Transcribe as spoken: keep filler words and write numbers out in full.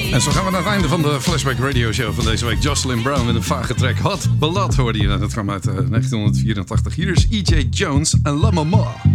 En zo gaan we naar het einde van de Flashback Radio Show van deze week. Jocelyn Brown met een vage track Hot Blood hoorde je. Dat kwam uit uh, negentien vierentachtig. Hier is E J Jones en La Mama.